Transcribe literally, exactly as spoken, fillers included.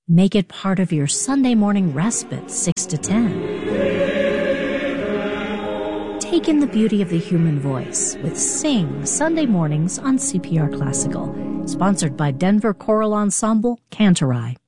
Make it part of your Sunday morning respite, six to ten. Take in the beauty of the human voice with Sing Sunday mornings on C P R Classical, sponsored by Denver Choral Ensemble, Cantorai.